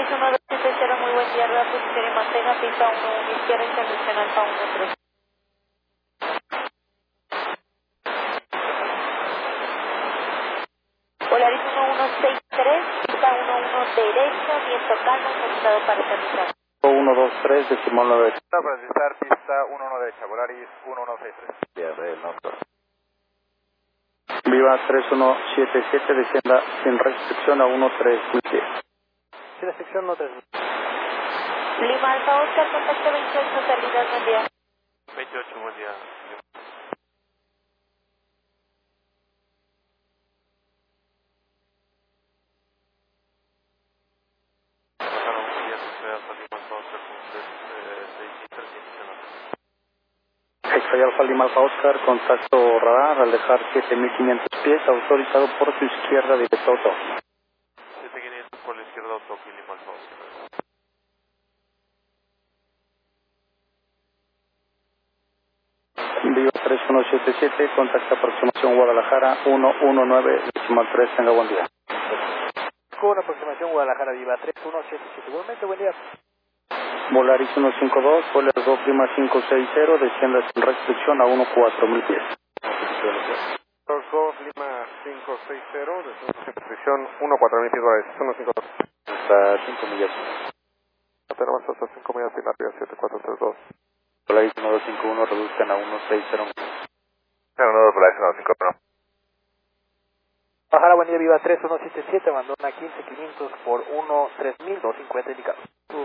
Polaris 1270, muy buen día, rueda posición y mantenga pista 11 izquierda y conducción alfa 13. Polaris 1163, pista 11 derecha, viento calmo, autorizado para aterrizar. 123, decimal 9. Para aterrizar pista 11 derecha, Polaris 1163. Ya ve el nombre. Viva 3177, descienda sin restricción a 13010. Sin restricción, no 3000. Lima Alfa Oscar, contacto 28, salida, buen día. 28, buen día. X-Ray Alfa Lima Alfa Oscar, contacto radar al dejar 7500 pies, autorizado por su izquierda directo auto. 7500 por la izquierda, Autoki, Lima Alfa Oscar. Viva 3177, contacto aproximación Guadalajara 119, decimal 3, tenga buen día. Con aproximación Guadalajara, Viva 3177. Igualmente, buen día. Volaris 152, Volaris 2 Lima 560, descienda sin restricción a 14000 pies. Golf Lima 560, sin restricción 14000 pies, 152. Hasta 5 millas. Tenemos hasta 5 millas sin arriba, 7432. Volaris 1251, reduzcan a 160. No, Polaris 951. Guadalajara, buen día, Viva 3177, abandona 15500 por 13000, 250 indicado.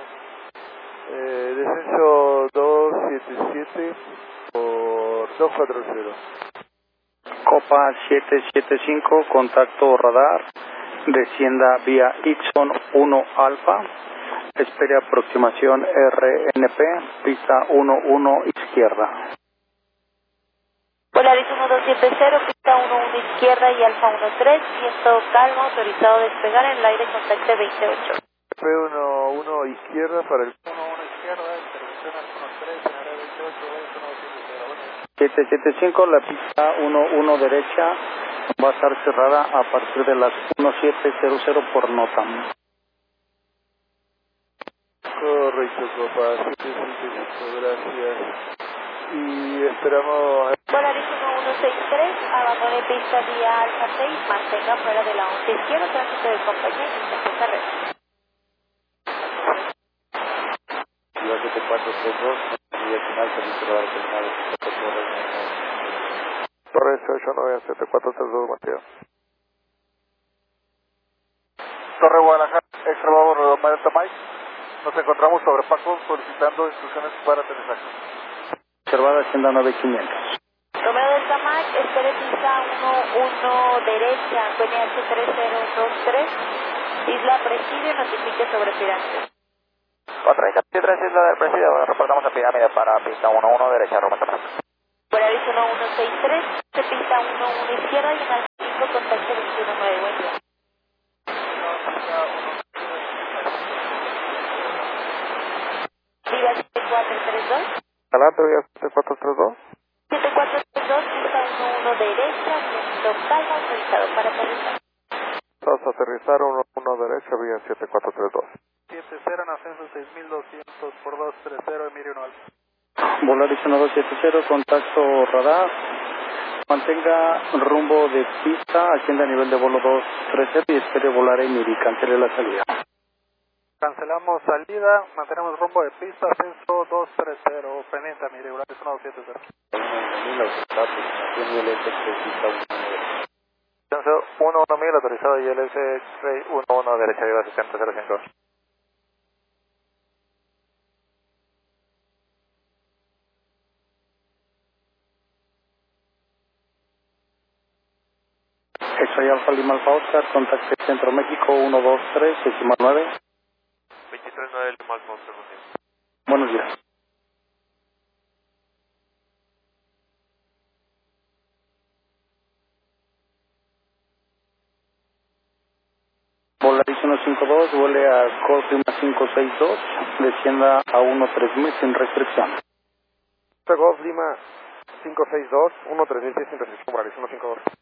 Descenso 277 por 240. Copa 775, contacto radar, descienda vía Ixon 1 Alfa, espere aproximación RNP, pista 11 izquierda. Polaris 1270, pista 11 izquierda y alfa 13, viento calmo, autorizado a despegar en el aire, contacto 28. P11 izquierda para el 11 izquierda, intervención al 13, en área 28, 775, la pista 11 derecha va a estar cerrada a partir de las 1700 por nota. Correcto, Copa 775, gracias. Y esperamos... Polaris 1163, abandone pista vía alfa 6, mantenga fuera de la 11 izquierda, tránsito de compañía y intento carrera. Ciudad 7432, y al final servicio radar terminado. Torre 897432, Mateo. Torre Guadalajara, extra Bravo, Redonda Mike. Nos encontramos sobre Paco solicitando instrucciones para aterrizaje. Observada Hacienda 9500. Romeo del Tamac, espere pista 11 derecha, PNH 3023, Isla Presidio, notifique sobre pirámide. 433, Isla del Presidio, reportamos a pirámide para pista 11 derecha, Romeo Tamac. Polaris 1163, pista 11 izquierda y en alfa 5, contacto 219, buen día. Viva 7432. Adelante, Vía 7432. 7432, pista 11 derecha, viento calmo, autorizado para aterrizar. Vamos a aterrizar 11 derecha, vía 7432. 70 en ascenso 6200 por 230, Emilio Noal. Volaris 1270, contacto radar, mantenga rumbo de pista, ascienda a nivel de vuelo 230 y espere volar en y cancele la salida. Cancelamos salida, mantenemos rumbo de pista, ascenso 230, pendiente, Emilio, Volaris 1270. Ascenso 11000, autorizado ILS X-Ray 11 derecha, Viva 6005. X-Ray Alfa Lima Alfa Oscar, contacte Centro México 123, decimal 9. 239 Lima Alfa Oscar. Buenos días. Volaris 152, vuele a Golf Lima 562, descienda a 13000 sin restricción. Golf Lima 562, 13000 sin restricción, Volaris 152.